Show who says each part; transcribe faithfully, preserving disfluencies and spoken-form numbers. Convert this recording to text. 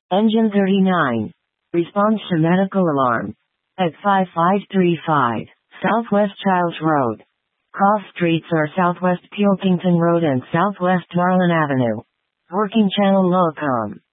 Speaker 1: Engine thirty-nine. Response to medical alarm. At five five three five, Southwest Childs Road. Cross streets are Southwest Pilkington Road and Southwest Marlin Avenue. Working channel Locom.